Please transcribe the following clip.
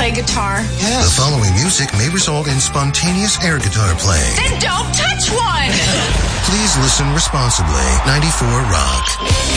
play guitar? Yes. The following music may result in spontaneous air guitar playing. Then don't touch one! Please listen responsibly. 94 Rock.